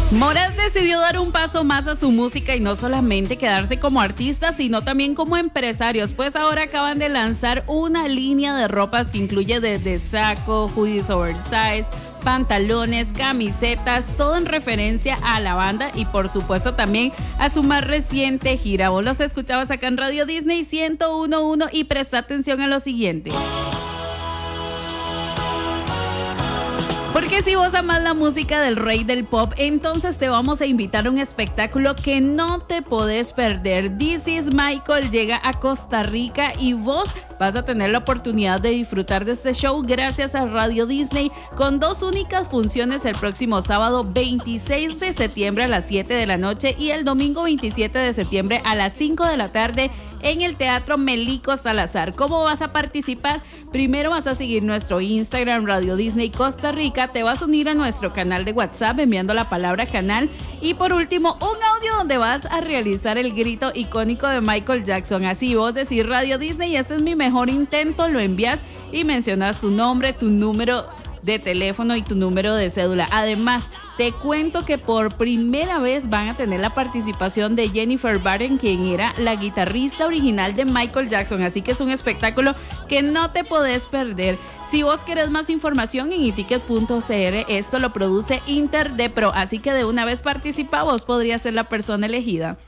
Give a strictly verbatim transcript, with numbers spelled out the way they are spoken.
Moraz decidió dar un paso más a su música y no solamente quedarse como artista, sino también como empresarios, pues ahora acaban de lanzar una línea de ropas que incluye desde saco, hoodies oversize, pantalones, camisetas, todo en referencia a la banda y por supuesto también a su más reciente gira. Vos los escuchabas acá en Radio Disney ciento uno punto uno y presta atención a lo siguiente. Porque si vos amás la música del rey del pop, entonces te vamos a invitar a un espectáculo que no te podés perder. This is Michael llega a Costa Rica y vos vas a tener la oportunidad de disfrutar de este show gracias a Radio Disney con dos únicas funciones el próximo sábado veintiséis de septiembre a las siete de la noche y el domingo veintisiete de septiembre a las cinco de la tarde en el Teatro Melico Salazar. ¿Cómo vas a participar? Primero vas a seguir nuestro Instagram Radio Disney Costa Rica, te vas a unir a nuestro canal de WhatsApp enviando la palabra canal y por último un audio donde vas a realizar el grito icónico de Michael Jackson. Así vos decís Radio Disney, este es mi mejor intento, lo envías y mencionas tu nombre, tu número de teléfono y tu número de cédula. Además, te cuento que por primera vez van a tener la participación de Jennifer Batten, quien era la guitarrista original de Michael Jackson, así que es un espectáculo que no te podés perder. Si vos querés más información en iticket punto c r, esto lo produce Interdepro, así que de una vez participa, vos podrías ser la persona elegida.